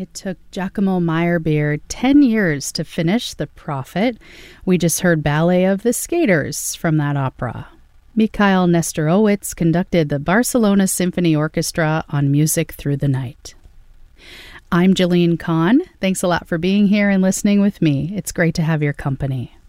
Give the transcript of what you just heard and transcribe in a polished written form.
It took Giacomo Meyerbeer 10 years to finish The Prophet. We just heard Ballet of the Skaters from that opera. Mikhail Nestorowitz conducted the Barcelona Symphony Orchestra on Music Through the Night. I'm Jillian Kahn. Thanks a lot for being here and listening with me. It's great to have your company.